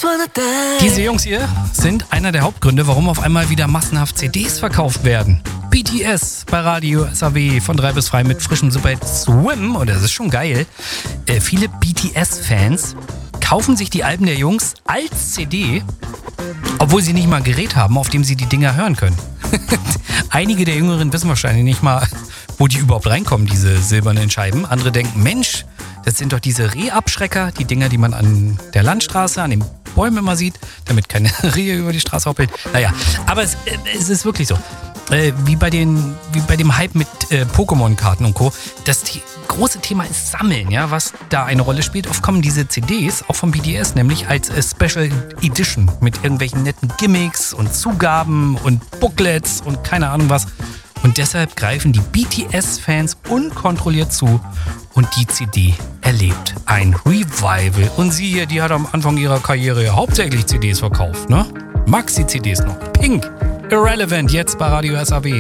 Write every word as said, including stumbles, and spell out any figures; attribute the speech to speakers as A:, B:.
A: Diese Jungs hier sind einer der Hauptgründe, warum auf einmal wieder massenhaft C Ds verkauft werden. B T S bei Radio S A W von drei bis frei mit frischem Superhit Swim. Und das ist schon geil. Äh, viele B T S-Fans kaufen sich die Alben der Jungs als C D, obwohl sie nicht mal ein Gerät haben, auf dem sie die Dinger hören können. Einige der Jüngeren wissen wahrscheinlich nicht mal, wo die überhaupt reinkommen, diese silbernen Scheiben. Andere denken, Mensch, das sind doch diese Rehabschrecker, die Dinger, die man an der Landstraße, an den Bäumen immer sieht, damit keine Rehe über die Straße hoppeln. Naja, aber es, es ist wirklich so. Äh, wie, bei den, wie bei dem Hype mit äh, Pokémon-Karten und Co. Das die, große Thema ist Sammeln, ja, was da eine Rolle spielt. Oft kommen diese C Ds, auch vom B T S, nämlich als äh, Special Edition mit irgendwelchen netten Gimmicks und Zugaben und Booklets und keine Ahnung was. Und deshalb greifen die B T S-Fans unkontrolliert zu und die C D erlebt ein Revival. Und sie hier, die hat am Anfang ihrer Karriere ja hauptsächlich C Ds verkauft, ne? Maxi-C Ds noch. Pink, Irrelevant, jetzt bei Radio S A W.